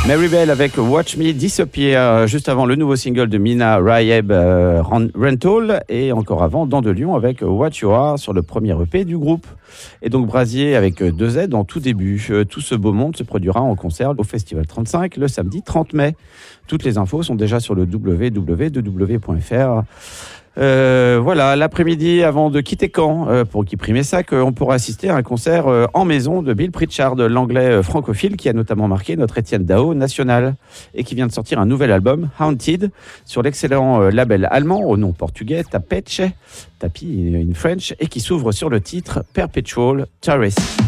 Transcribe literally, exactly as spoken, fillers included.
Mary Bell avec Watch Me Disappear, juste avant le nouveau single de Mina Raeb, euh, Rental, et encore avant Dans de Lyon avec What You Are sur le premier E P du groupe. Et donc Brasier avec deux Z en tout début. Tout ce beau monde se produira en concert au Festival trente-cinq le samedi trente mai. Toutes les infos sont déjà sur le w w w point f r. Euh, voilà, l'après-midi, avant de quitter Caen, euh, pour Guy Primessac, euh, on pourra assister à un concert euh, en maison de Bill Pritchard, l'anglais euh, francophile qui a notamment marqué notre Étienne Dao national et qui vient de sortir un nouvel album, Haunted, sur l'excellent euh, label allemand au nom portugais Tapeche, tapis in French, et qui s'ouvre sur le titre Perpetual Terrace.